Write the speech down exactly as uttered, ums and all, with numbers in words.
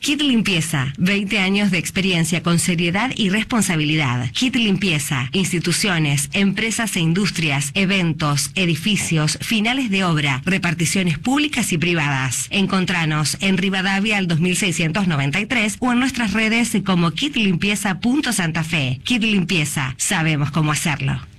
Kit Limpieza, veinte años de experiencia con seriedad y responsabilidad. Kit Limpieza, instituciones, empresas e industrias, eventos, edificios, finales de obra, reparticiones públicas y privadas. Encontranos en Rivadavia al dos mil seiscientos noventa y tres o en nuestras redes como kitlimpieza punto santa fe. Kit Limpieza, sabemos cómo hacerlo.